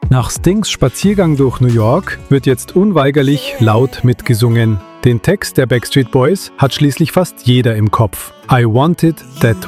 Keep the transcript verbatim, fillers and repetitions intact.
Nach Stings Spaziergang durch New York wird jetzt unweigerlich laut mitgesungen. Den Text der Backstreet Boys hat schließlich fast jeder im Kopf. I want it that